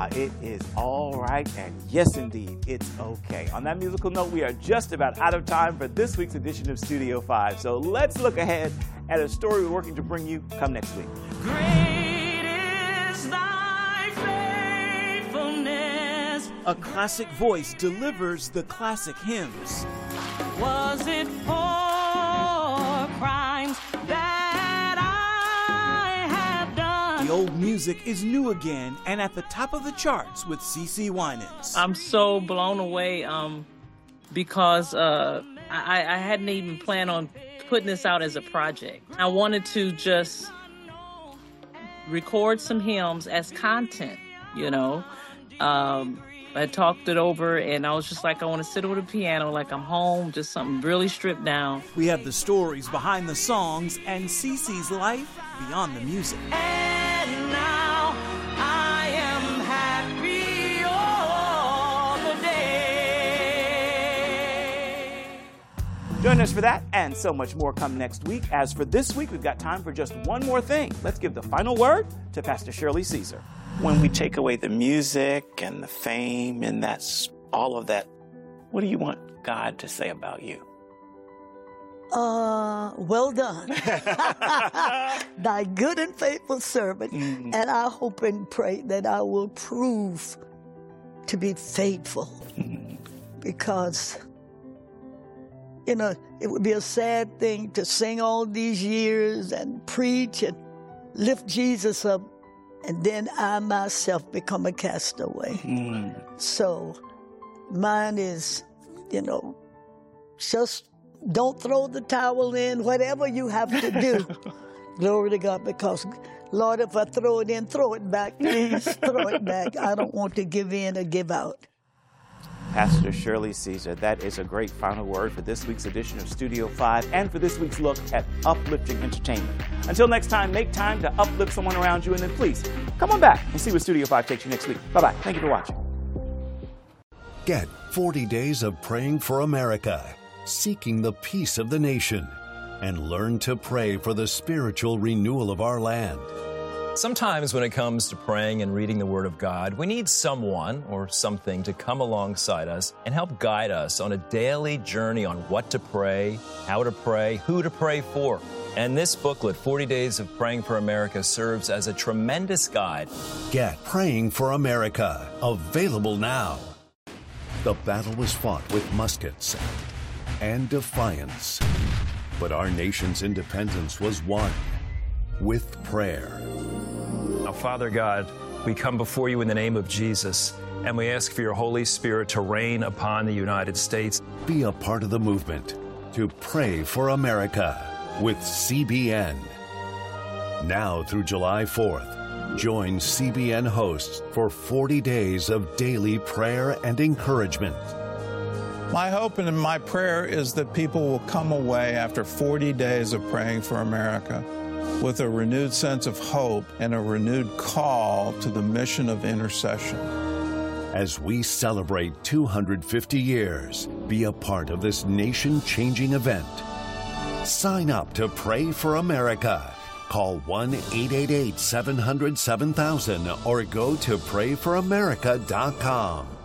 it is all right, and yes, indeed, it's okay. On that musical note, we are just about out of time for this week's edition of Studio 5. So let's look ahead at a story we're working to bring you come next week. Great is thy faithfulness. A classic voice delivers the classic hymns. Was it for crimes that I have done? The old music is new again and at the top of the charts with CeCe Winans. I'm so blown away because I hadn't even planned on putting this out as a project. I wanted to just record some hymns as content, you know. I talked it over and I was just like, I want to sit over the piano like I'm home, just something really stripped down. We have the stories behind the songs and CeCe's life beyond the music. And now I am happy all the day. Join us for that and so much more come next week. As for this week, we've got time for just one more thing. Let's give the final word to Pastor Shirley Caesar. When we take away the music and the fame and that's all of that, what do you want God to say about you? Well done, thy good and faithful servant. Mm-hmm. And I hope and pray that I will prove to be faithful, because, you know, it would be a sad thing to sing all these years and preach and lift Jesus up, and then I myself become a castaway. So mine is, you know, just don't throw the towel in, whatever you have to do. Glory to God, because, Lord, if I throw it in, throw it back, please, throw it back. I don't want to give in or give out. Pastor Shirley Caesar, that is a great final word for this week's edition of Studio 5 and for this week's look at uplifting entertainment. Until next time, make time to uplift someone around you, and then please come on back and see where Studio 5 takes you next week. Bye-bye. Thank you for watching. Get 40 days of praying for America, seeking the peace of the nation, and learn to pray for the spiritual renewal of our land. Sometimes when it comes to praying and reading the Word of God, we need someone or something to come alongside us and help guide us on a daily journey on what to pray, how to pray, who to pray for. And this booklet, 40 Days of Praying for America, serves as a tremendous guide. Get Praying for America, available now. The battle was fought with muskets and defiance, but our nation's independence was won with prayer. Now, Father God, we come before you in the name of Jesus, and we ask for your Holy Spirit to reign upon the United States. Be a part of the movement to pray for America with CBN. Now through July 4th, join CBN hosts for 40 days of daily prayer and encouragement. My hope and my prayer is that people will come away after 40 days of praying for America with a renewed sense of hope and a renewed call to the mission of intercession. As we celebrate 250 years, be a part of this nation-changing event. Sign up to Pray for America. Call 1-888-700-7000 or go to prayforamerica.com.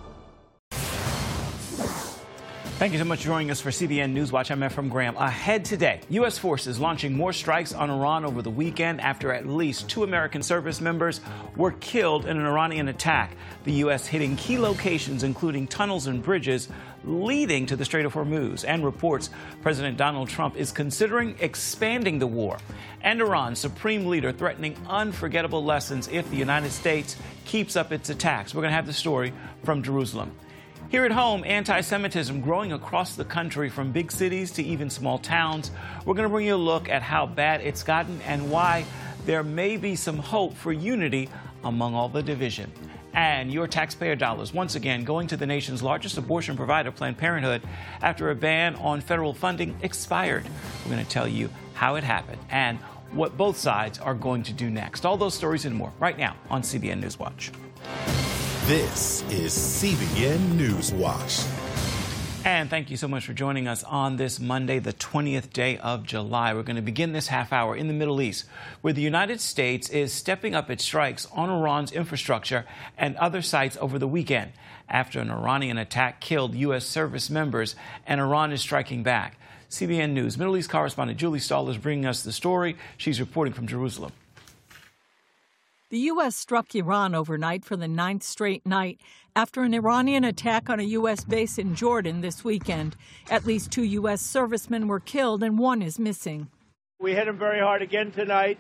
Thank you so much for joining us for CBN Newswatch. I'm Ephraim Graham. Ahead today, U.S. forces launching more strikes on Iran over the weekend after at least 2 American service members were killed in an Iranian attack. The U.S. hitting key locations, including tunnels and bridges leading to the Strait of Hormuz, and reports President Donald Trump is considering expanding the war. And Iran's supreme leader threatening unforgettable lessons if the United States keeps up its attacks. We're going to have the story from Jerusalem. Here at home, anti-Semitism growing across the country from big cities to even small towns. We're going to bring you a look at how bad it's gotten and why there may be some hope for unity among all the division. And your taxpayer dollars, once again, going to the nation's largest abortion provider, Planned Parenthood, after a ban on federal funding expired. We're going to tell you how it happened and what both sides are going to do next. All those stories and more right now on CBN Newswatch. This is CBN Newswatch. And thank you so much for joining us on this Monday, the 20th day of July. We're going to begin this half hour in the Middle East, where the United States is stepping up its strikes on Iran's infrastructure and other sites over the weekend after an Iranian attack killed U.S. service members, and Iran is striking back. CBN News Middle East correspondent Julie Stahl is bringing us the story. She's reporting from Jerusalem. The U.S. struck Iran overnight for the 9th straight night after an Iranian attack on a U.S. base in Jordan this weekend. At least 2 U.S. servicemen were killed and 1 is missing. We hit him very hard again tonight,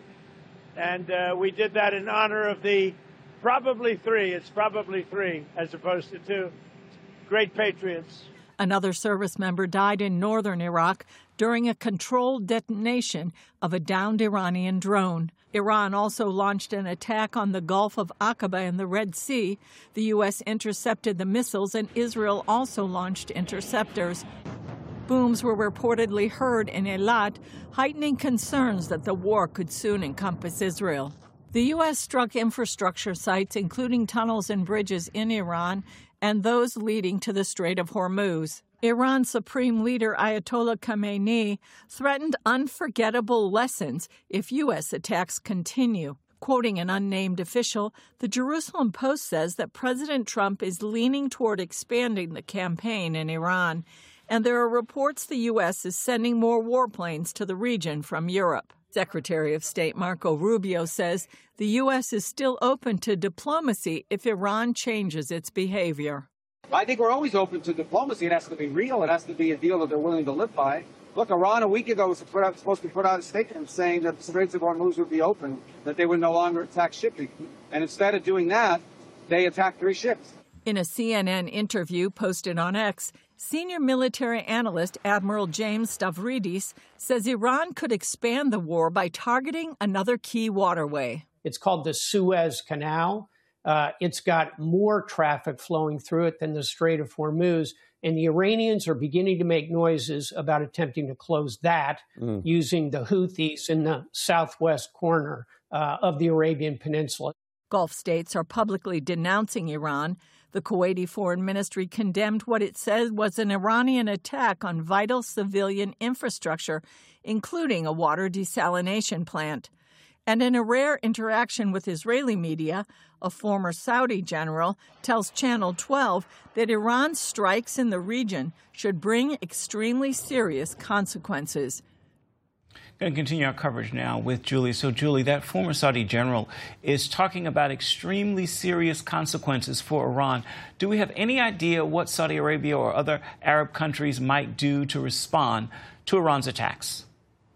and we did that in honor of the probably 3. It's probably 3 as opposed to 2 great patriots. Another service member died in northern Iraq during a controlled detonation of a downed Iranian drone. Iran also launched an attack on the Gulf of Aqaba in the Red Sea. The U.S. intercepted the missiles, and Israel also launched interceptors. Booms were reportedly heard in Eilat, heightening concerns that the war could soon encompass Israel. The U.S. struck infrastructure sites, including tunnels and bridges in Iran, and those leading to the Strait of Hormuz. Iran's Supreme Leader Ayatollah Khamenei threatened unforgettable lessons if U.S. attacks continue. Quoting an unnamed official, the Jerusalem Post says that President Trump is leaning toward expanding the campaign in Iran, and there are reports the U.S. is sending more warplanes to the region from Europe. Secretary of State Marco Rubio says the U.S. is still open to diplomacy if Iran changes its behavior. I think we're always open to diplomacy. It has to be real. It has to be a deal that they're willing to live by. Look, Iran a week ago was supposed to put out a statement saying that the Straits of Hormuz would be open, that they would no longer attack shipping. And instead of doing that, they attacked 3 ships. In a CNN interview posted on X, senior military analyst Admiral James Stavridis says Iran could expand the war by targeting another key waterway. It's called the Suez Canal. It's got more traffic flowing through it than the Strait of Hormuz, and the Iranians are beginning to make noises about attempting to close that using the Houthis in the southwest corner of the Arabian Peninsula. Gulf states are publicly denouncing Iran. The Kuwaiti Foreign Ministry condemned what it said was an Iranian attack on vital civilian infrastructure, including a water desalination plant. And in a rare interaction with Israeli media, a former Saudi general tells Channel 12 that Iran's strikes in the region should bring extremely serious consequences. Going to continue our coverage now with Julie. So, Julie, that former Saudi general is talking about extremely serious consequences for Iran. Do we have any idea what Saudi Arabia or other Arab countries might do to respond to Iran's attacks?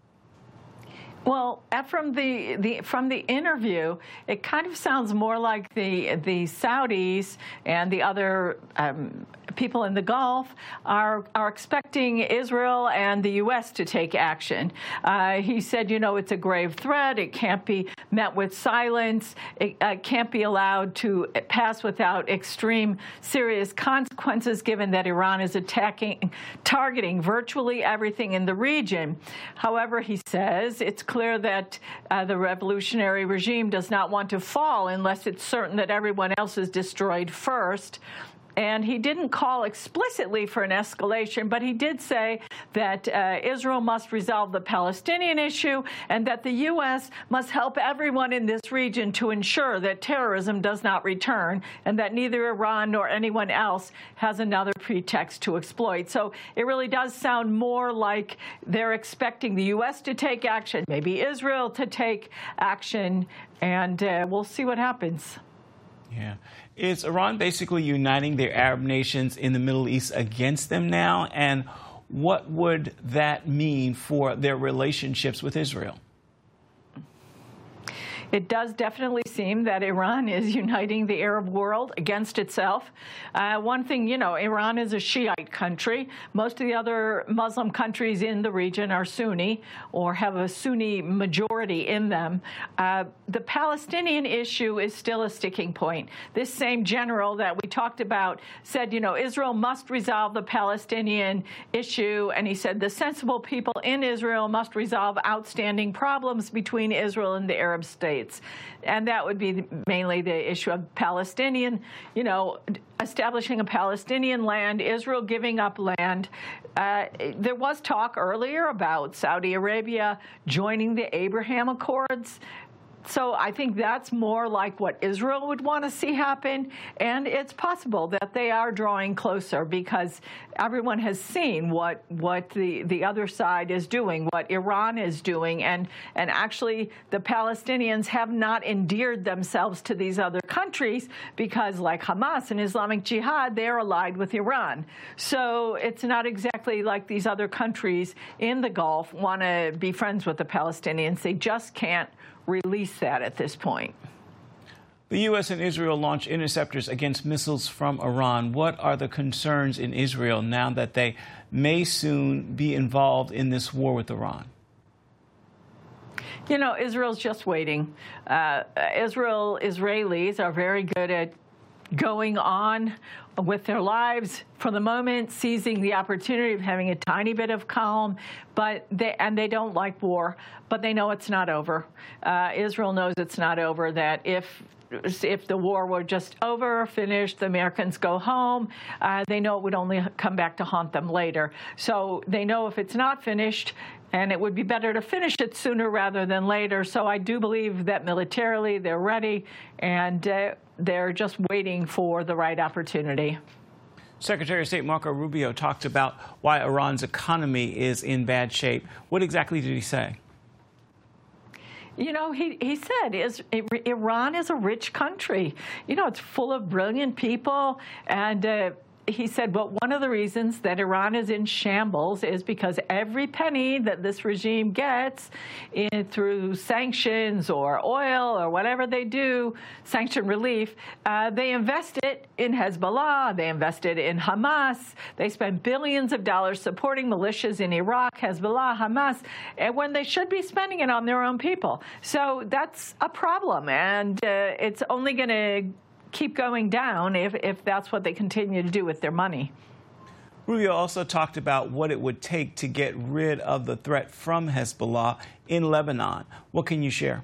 Well, from the interview, it kind of sounds more like the Saudis and the other people in the Gulf are expecting Israel and the U.S. to take action. He said, it's a grave threat. It can't be met with silence. It can't be allowed to pass without extreme serious consequences, given that Iran is targeting virtually everything in the region. However, he says it's clear that the revolutionary regime does not want to fall unless it's certain that everyone else is destroyed first. And he didn't call explicitly for an escalation, but he did say that Israel must resolve the Palestinian issue and that the U.S. must help everyone in this region to ensure that terrorism does not return and that neither Iran nor anyone else has another pretext to exploit. So it really does sound more like they're expecting the U.S. to take action, maybe Israel to take action, and we'll see what happens. Yeah. Is Iran basically uniting their Arab nations in the Middle East against them now? And what would that mean for their relationships with Israel? It does definitely seem that Iran is uniting the Arab world against itself. One thing, Iran is a Shiite country. Most of the other Muslim countries in the region are Sunni or have a Sunni majority in them. The Palestinian issue is still a sticking point. This same general that we talked about said, Israel must resolve the Palestinian issue. And he said the sensible people in Israel must resolve outstanding problems between Israel and the Arab states. States. And that would be mainly the issue of Palestinian, establishing a Palestinian land, Israel giving up land. There was talk earlier about Saudi Arabia joining the Abraham Accords. So I think that's more like what Israel would want to see happen. And it's possible that they are drawing closer because everyone has seen what the other side is doing, what Iran is doing. And actually, the Palestinians have not endeared themselves to these other countries because, like Hamas and Islamic Jihad, they're allied with Iran. So it's not exactly like these other countries in the Gulf want to be friends with the Palestinians. They just can't release that at this point. The U.S. and Israel launched interceptors against missiles from Iran. What are the concerns in Israel now that they may soon be involved in this war with Iran? Israel's just waiting. Israelis are very good at going on with their lives for the moment, seizing the opportunity of having a tiny bit of calm, but they don't like war, but they know it's not over. Israel knows it's not over, that if the war were just over, finished, the Americans go home, they know it would only come back to haunt them later. So they know if it's not finished, and it would be better to finish it sooner rather than later. So I do believe that militarily they're ready, and they're just waiting for the right opportunity. Secretary of State Marco Rubio talked about why Iran's economy is in bad shape. What exactly did he say? He said Iran is a rich country. It's full of brilliant people. And he said, well, one of the reasons that Iran is in shambles is because every penny that this regime gets through sanctions or oil or whatever they do, sanction relief, they invest it in Hezbollah, they invest it in Hamas, they spend billions of dollars supporting militias in Iraq, Hezbollah, Hamas, and when they should be spending it on their own people. So that's a problem, and it's only going to keep going down if that's what they continue to do with their money. Rubio also talked about what it would take to get rid of the threat from Hezbollah in Lebanon. What can you share?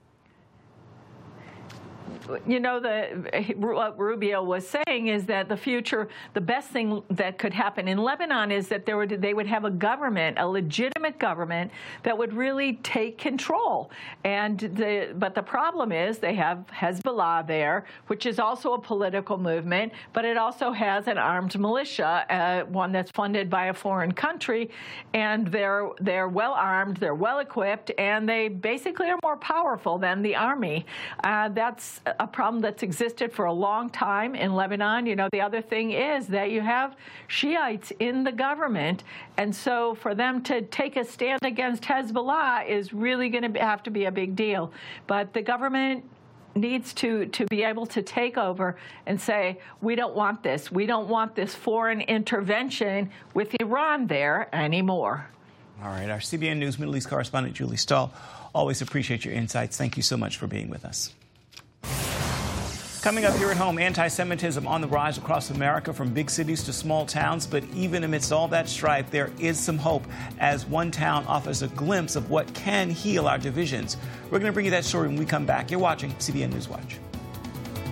What Rubio was saying is that the best thing that could happen in Lebanon is that they would have a government, a legitimate government that would really take control. But the problem is they have Hezbollah there, which is also a political movement, but it also has an armed militia, one that's funded by a foreign country, and they're well armed, they're well equipped, and they basically are more powerful than the army. That's a problem that's existed for a long time in Lebanon. The other thing is that you have Shiites in the government, and so for them to take a stand against Hezbollah is really going to have to be a big deal. But the government needs to be able to take over and say, we don't want this. We don't want this foreign intervention with Iran there anymore. All right. Our CBN News Middle East correspondent, Julie Stahl, always appreciate your insights. Thank you so much for being with us. Coming up here at home, anti-Semitism on the rise across America from big cities to small towns. But even amidst all that strife, there is some hope as one town offers a glimpse of what can heal our divisions. We're going to bring you that story when we come back. You're watching CBN News Watch.